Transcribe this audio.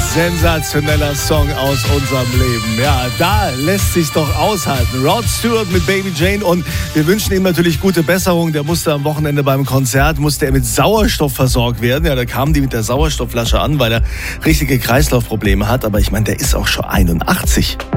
Sensationeller Song aus unserem Leben. Ja, da lässt sich's doch aushalten. Rod Stewart mit Baby Jane und wir wünschen ihm natürlich gute Besserung. Der musste am Wochenende beim Konzert, mit Sauerstoff versorgt werden. Ja, da kamen die mit der Sauerstoffflasche an, weil er richtige Kreislaufprobleme hat. Aber ich meine, der ist auch schon 81.